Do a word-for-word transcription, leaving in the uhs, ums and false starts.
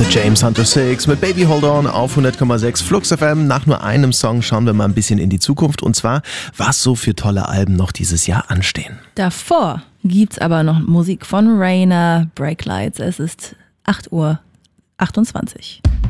James Hunter sechs mit Baby Hold On auf hundert Komma sechs Flux F M. Nach nur einem Song schauen wir mal ein bisschen in die Zukunft. Und zwar, was so für tolle Alben noch dieses Jahr anstehen. Davor gibt's aber noch Musik von Rainer, Break Lights. Es ist acht Uhr achtundzwanzig.